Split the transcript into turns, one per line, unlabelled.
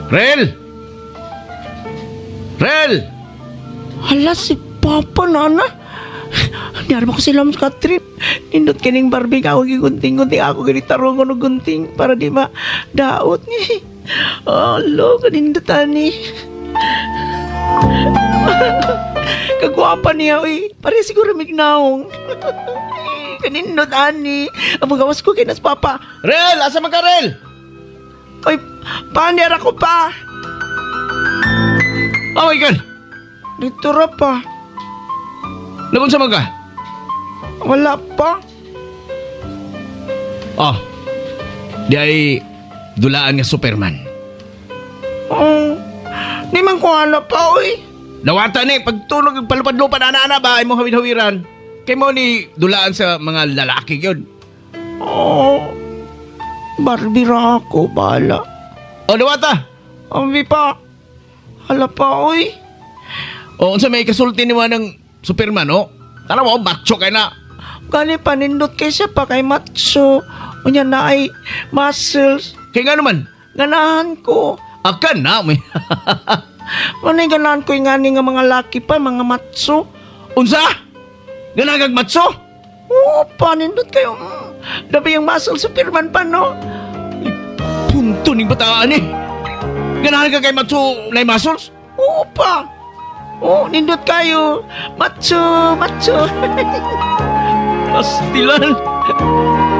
Rel! Rel!
Hala, si Papa, nana. Niyari mo ko sila sa trip. Nindot kining Barbie ka ako gigunting-gunting ako ganitarong ko gunting para di ma daot ni. Alo, kanindot ani. Kagwapa niya, uy. Pare siguro mignaong. Kanindot ani. Ang gawas ko kinas Papa.
Rel! Asa man ka, Rel?
Uy, pander ako pa.
Oh my God!
Dito ra pa.
Labon sa mga?
Wala pa.
Oh, di ay dulaan nga Superman.
Oh, di man ko hanap pa, uy.
Dawata ni, pagtulog ng palupad-lupad ana-ana ba, ay mo hawid-hawiran. Kay mo ni dulaan sa mga lalaki yun.
Oh, Barbie ra ako, bala.
O, dawata!
Ambi pa. Hala pa, uy.
O, unsa may kasulti ni mo ng Superman, o? Tara mo, macho kay na.
Gani panindot kay siya pa kay macho. Unya na ay muscles.
Kay nga naman,
Ganahan ko.
akan na, may.
Manay ganahan ko yung nga mga laki pa, mga macho.
Unsa? Ganagag matso?
Oo, panindot kayo. Dabi yung muscle Superman pa, no?
Punto ni bataan eh. Ganahan ka kay matso na muscles?
Oo pa. Oo, nindot kayo. Macho, macho.
Pastilan.